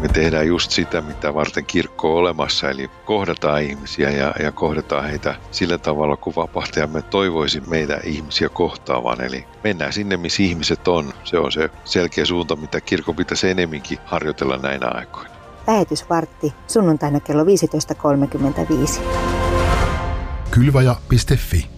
me tehdään just sitä, mitä varten kirkko on olemassa, eli kohdataan ihmisiä ja kohdataan heitä sillä tavalla, kun vapahtajamme toivoisi meitä ihmisiä kohtaavan. Eli mennään sinne, missä ihmiset on. Se on se selkeä suunta, mitä kirkko pitäisi enemminkin harjoitella näinä aikoina. Lähetysvartti sunnuntaina kello 15.35. Kylvaja.fi